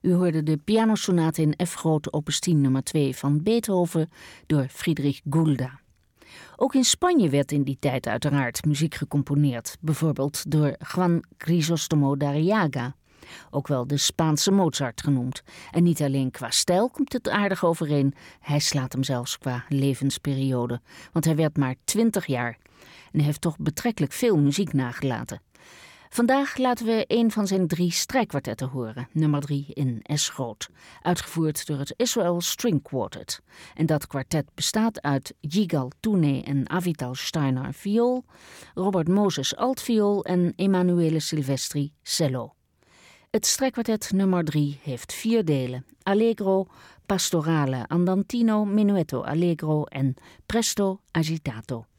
U hoorde de pianosonate in F groot opus 10 nummer 2 van Beethoven door Friedrich Gulda. Ook in Spanje werd in die tijd uiteraard muziek gecomponeerd, bijvoorbeeld door Juan Crisóstomo Darriaga, ook wel de Spaanse Mozart genoemd. En niet alleen qua stijl komt het aardig overeen, hij slaat hem zelfs qua levensperiode, want hij werd maar 20 jaar en heeft toch betrekkelijk veel muziek nagelaten. Vandaag laten we een van zijn 3 strijkkwartetten horen, nummer 3 in S groot, uitgevoerd door het Israel String Quartet. En dat kwartet bestaat uit Yigal Toune en Avital Steiner viool, Robert Moses altviool en Emanuele Silvestri cello. Het strijkkwartet nummer 3 heeft 4 delen: Allegro, Pastorale, Andantino, Menuetto Allegro en Presto Agitato.